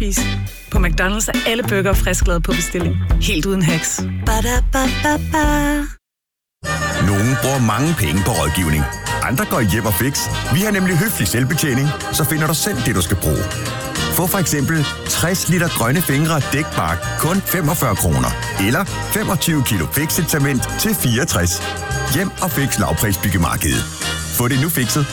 spise. På McDonald's er alle burger frisklavet på bestilling. Helt uden haps. Badabababa. Nogle bruger mange penge på rådgivning. Andre går hjem og fix. Vi har nemlig høflig selvbetjening, så finder du selv det, du skal bruge. Få for eksempel 60 liter grønne fingre dækbark kun 45 kroner. Eller 25 kilo Fix-et cement til 64. Hjem og fix lavprisbyggemarkedet. Få det nu fikset.